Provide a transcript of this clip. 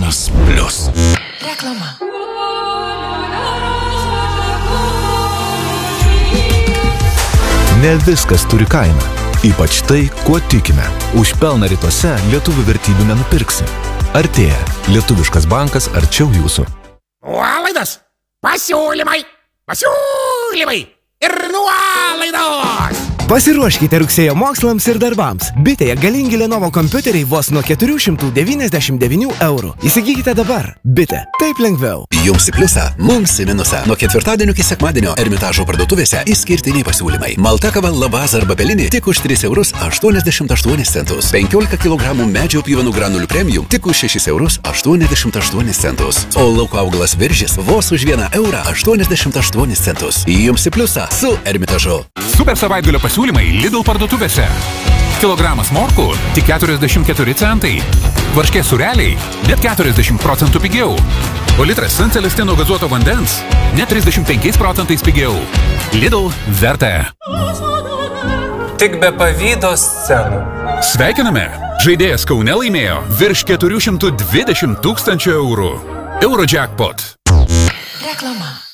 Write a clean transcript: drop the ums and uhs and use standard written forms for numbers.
Vienas plius. Reklama. Ne viskas turi kainą. Ypač tai, kuo tikime. Už pelną rytuose lietuvių vertybių nenupirksi. Artėja lietuviškas bankas arčiau jūsų. Nuolaidos, pasiūlymai ir nuolaidos. Pasiruoškite rugsėjo mokslams ir darbams. Bitėje galingi Lenovo kompiuteriai vos nuo 499 €. Įsigykite dabar. Bitė. Taip lengviau. Jums į pliusą, mums į minusą. Nuo ketvirtadienio iki sekmadienio Ermitažo parduotuvėse išskirtiniai pasiūlymai. Malta kava Lavazza arba Pelinė tik už 3,88 €. 15 kg medžio pjuvenų granulių premium tik už 6,88 €. O lauko augalas Viržis vos už 1,88 €. Jums į pliusą su Ermitažu. Super savaitgalio pasiūlymai Lidl parduotuvėse. Kilogramas morkų tik 44 centai. Varškės sūreliai net 40% pigiau. O litras San Celestino gazuoto vandens net 35 % pigiau. Lidl verta. Tik be pavydo scenų. Sveikiname! Žaidėjas Kaune laimėjo virš 420 000 €. Eurojackpot. Reklama.